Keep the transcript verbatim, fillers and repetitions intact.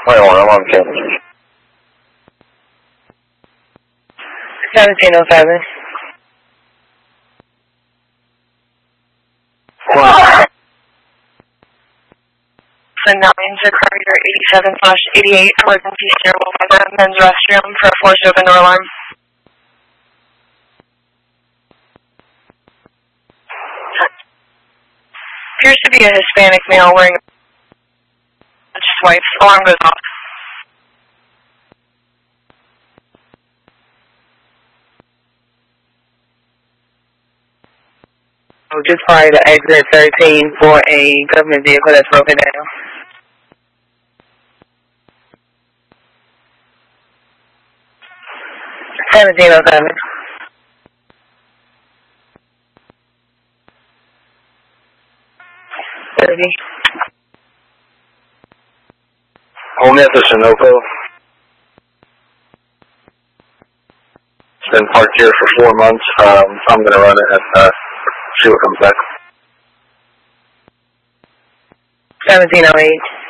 Wait, hold on, I'm on campus. seventeen oh seven. What? The nine to corridor eighty-seven slash eighty-eight, emergency stairwell by the men's restroom for a forced open door alarm. Appears to be a Hispanic male wearing a swipes. Alarm goes off. Oh, just prior to exit thirteen for a government vehicle that's broken down. seventeen oh seven. thirty. Home at the Sunoco. It's been parked here for four months. Um, I'm going to run it and uh, see what comes back. seventeen oh eight.